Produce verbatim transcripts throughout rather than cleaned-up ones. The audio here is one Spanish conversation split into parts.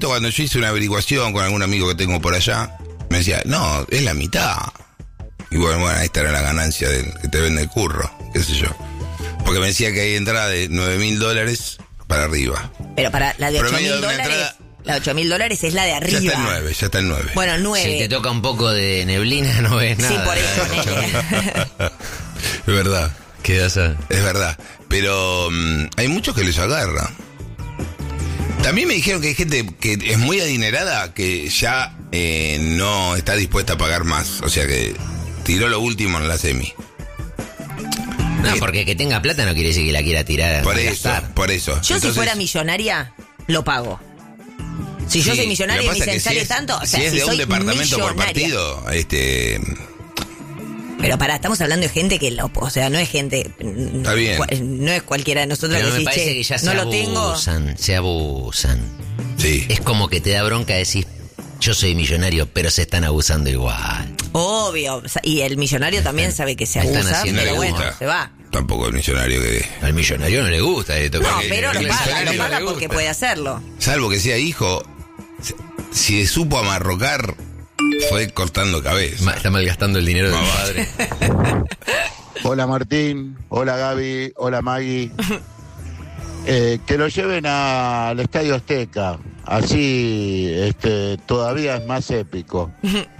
Cuando yo hice una averiguación con algún amigo que tengo por allá, me decía, no, es la mitad. Y bueno, bueno, ahí estará la ganancia del que te vende el curro, qué sé yo. Porque me decía que hay entrada de nueve mil dólares para arriba. Pero para la de ocho Promedio mil de una dólares, entrada- la de ocho mil dólares es la de arriba. Ya está el nueve, ya está el nueve. Bueno, nueve. Si te toca un poco de neblina, no ves nada. Sí, por eso, nene. Es verdad, Quedas a... es verdad. Pero um, hay muchos que les agarra. También me dijeron que hay gente que es muy adinerada que ya eh, no está dispuesta a pagar más. O sea que tiró lo último en la semi. No, porque que tenga plata no quiere decir que la quiera tirar. Por a eso, gastar. por eso. Yo Entonces, si fuera millonaria, lo pago. Si yo sí, soy lo millonaria que y me pasa dicen, que sale si es- tanto, o sea, si es si de un soy departamento por millonaria. partido, este, Pero pará, estamos hablando de gente que, lo, o sea, no es gente... Está bien. cua- No es cualquiera de nosotros Pero que me dice, parece che, que ya se no lo tengo. abusan, se abusan. sí. Es como que te da bronca decir, yo soy millonario, pero se están abusando igual. Obvio. Y el millonario también sabe que se están abusa, haciendo pero no le bueno, gusta. se va. Tampoco el millonario que... Al millonario no le gusta esto. No, porque- pero lo al paga, millonario lo no paga le porque gusta. puede hacerlo. Salvo que sea hijo, si supo amarrocar, fue cortando cabeza. Ma- Está malgastando el dinero del Mamá. padre. Hola Martín, hola Gaby, hola Maggie. Eh, que lo lleven a- al Estadio Azteca, así este, todavía es más épico.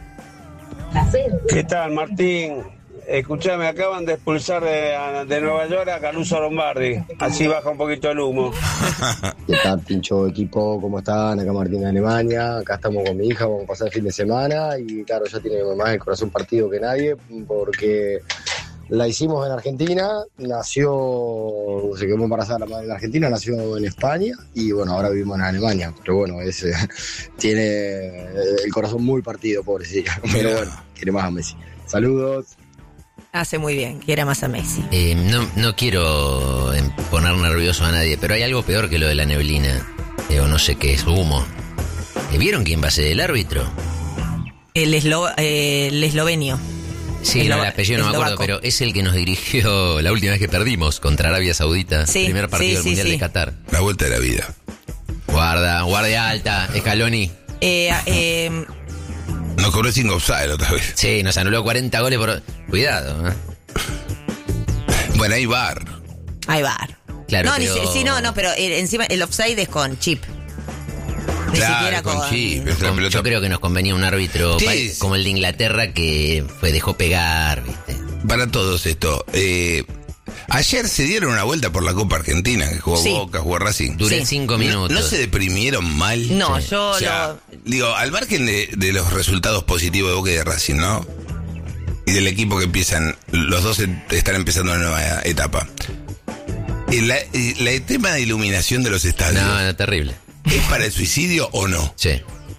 ¿Qué tal, Martín? Escuchame, acaban de expulsar de, de Nueva York a Caruso Lombardi. Así baja un poquito el humo. ¿Qué tal, pincho equipo? ¿Cómo están? Acá Martín de Alemania. Acá estamos con mi hija, vamos a pasar el fin de semana. Y claro, ya tiene más el corazón partido que nadie, porque la hicimos en Argentina. Nació, se quedó embarazada la madre en Argentina, nació en España. Y bueno, ahora vivimos en Alemania. Pero bueno, es, eh, tiene el corazón muy partido, pobrecilla. Pero bueno, quiere más a Messi. Saludos. Hace muy bien, quiere más a Messi. Eh, no, no quiero em, poner nervioso a nadie, pero hay algo peor que lo de la neblina. Eh, o no sé qué es, humo. Eh, ¿Vieron quién va a ser el árbitro? El, eslo, eh, el eslovenio. Sí, no, Eslo- el apellido no me acuerdo, eslovaco. pero es el que nos dirigió la última vez que perdimos contra Arabia Saudita. Sí, Primer partido sí, del sí, Mundial sí. de Qatar. La vuelta de la vida. Guarda, guardia alta, Scaloni. Eh, eh, Nos cobró sin offside otra vez. Sí, nos anuló cuarenta goles por... Cuidado, ¿eh? Bueno, hay V A R. ahí va. Claro, no, ni pero- si- sí, no, no, pero eh, encima el offside es con chip. Ni Claro, siquiera con con... chip. Es la Con- pelota. Yo creo que nos convenía un árbitro Sí, pa- sí. como el de Inglaterra que fue dejó pegar, ¿viste? Para todos esto. Eh, ayer se dieron una vuelta por la Copa Argentina, que jugó Sí. Boca, jugó Racing. Duré Sí. cinco ¿No, minutos. no se deprimieron mal? No, Sí. yo O sea, lo... digo, al margen de, de los resultados positivos de Boca y de Racing, ¿no? Y del equipo que empiezan, los dos en- están empezando una nueva etapa. Y la, y la- el tema de iluminación de los estadios, No, no, terrible. ¿es para el suicidio o no? Sí.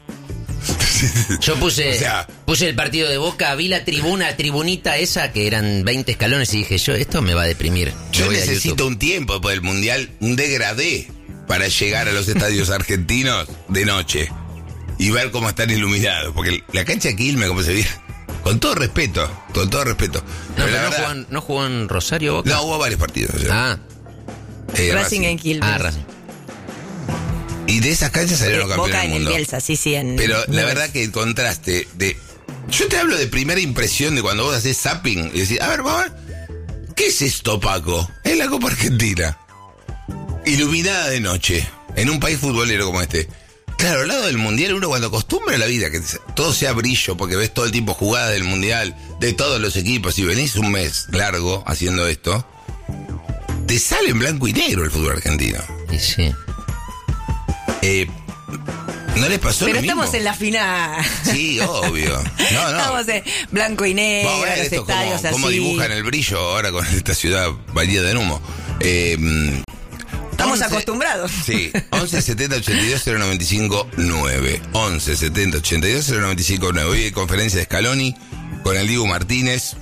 Yo puse, O sea- puse el partido de Boca, vi la tribuna, tribunita esa, que eran veinte escalones, y dije, yo, esto me va a deprimir. Yo Me voy a necesito YouTube. un tiempo después del Mundial, un degradé, para llegar a los estadios argentinos de noche y ver cómo están iluminados. Porque la cancha de Quilmes, como se ve, con todo respeto, con todo respeto. No, Pero pero la no, verdad- jugó en, no jugó en Rosario Boca. no, hubo varios partidos. o sea, Ah, eh, Racing en Quilmes. ah, Racing. Y de esas canchas salieron Eh, campeones Boca del en el mundo. Bielsa, sí, sí. En, Pero la Nubes. verdad que el contraste de... Yo te hablo de primera impresión de cuando vos haces zapping y decís, a ver, vamos a ver, ¿qué es esto, Paco? Es la Copa Argentina. Iluminada de noche, en un país futbolero como este. Claro, al lado del Mundial, uno cuando acostumbra a la vida, que todo sea brillo, porque ves todo el tiempo jugadas del Mundial, de todos los equipos, y venís un mes largo haciendo esto, te sale en blanco y negro el fútbol argentino. Y sí. Eh, ¿No les pasó Pero lo mismo? estamos en la final. Sí, obvio. No, no. Estamos en blanco y negro, Vamos a ver los esto, estadios cómo, cómo así. dibujan el brillo ahora con esta ciudad bañada en humo. Eh, Estamos once acostumbrados. Sí, once setenta ochenta y dos cero noventa y cinco nueve. once setenta ochenta y dos cero noventa y cinco nueve. Hoy hay conferencia de Scaloni con el Diego Martínez.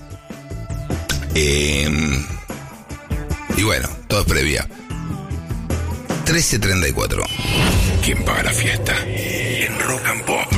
Eh, y bueno, todo es previa. trece treinta y cuatro. ¿Quién paga la fiesta? En Rock and Pop.